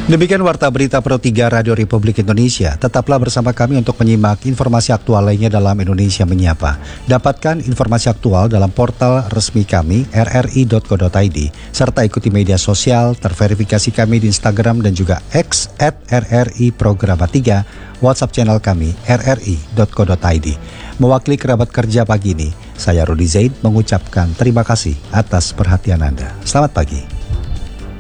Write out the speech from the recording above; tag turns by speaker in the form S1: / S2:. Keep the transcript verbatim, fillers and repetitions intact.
S1: Demikian Warta Berita Pro tiga Radio Republik Indonesia. Tetaplah bersama kami untuk menyimak informasi aktual lainnya dalam Indonesia Menyapa. Dapatkan informasi aktual dalam portal resmi kami r r i dot co dot i d serta ikuti media sosial terverifikasi kami di Instagram dan juga X at r r i programa tiga, WhatsApp channel kami r r i dot co dot i d. Mewakili kerabat kerja pagi ini, saya Rudi Zaid mengucapkan terima kasih atas perhatian Anda. Selamat pagi.